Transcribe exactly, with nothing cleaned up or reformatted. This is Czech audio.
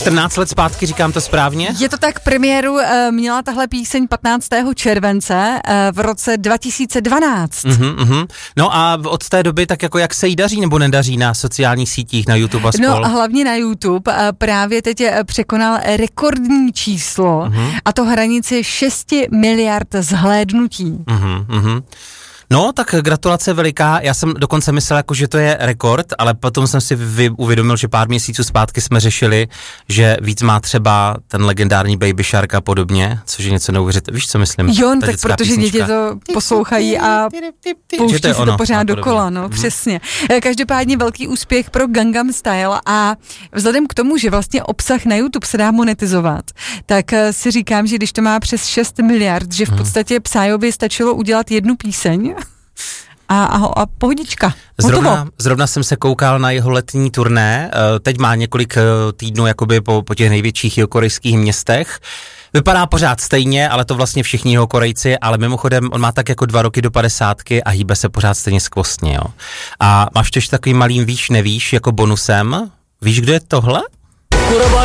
čtrnáct let zpátky, říkám to správně? Je to tak, premiéru uh, měla tahle píseň patnáctého července uh, v roce dva tisíce dvanáct. Uh-huh, uh-huh. No a od té doby tak jako jak se jí daří nebo nedaří na sociálních sítích, na YouTube a spol? No a hlavně na YouTube uh, právě teď překonal rekordní číslo uh-huh. a to hranici šest miliard zhlédnutí. Uh-huh, uh-huh. No, tak gratulace veliká. Já jsem dokonce myslel, jako, že to je rekord, ale potom jsem si vy, uvědomil, že pár měsíců zpátky jsme řešili, že víc má třeba ten legendární Baby Shark a podobně, což je něco neuvěřitelného. Víš, co myslím? Jo, tak protože písnička. Děti to poslouchají a pouští se to pořád dokola, no, hmm. přesně. Každopádně velký úspěch pro Gangnam Style a vzhledem k tomu, že vlastně obsah na YouTube se dá monetizovat, tak si říkám, že když to má přes šest miliard, že v podstatě Psyovi stačilo udělat jednu píseň, A, a, a pohodička. Zrovna, zrovna jsem se koukal na jeho letní turné, teď má několik týdnů jakoby po, po těch největších jihokorejských městech. Vypadá pořád stejně, ale to vlastně všichni jeho Korejci, ale mimochodem on má tak jako dva roky do padesátky a hýbe se pořád stejně skvostně, jo. A máš to ještě takovým malým víš, nevíš, jako bonusem. Víš, kdo je tohle? Kurva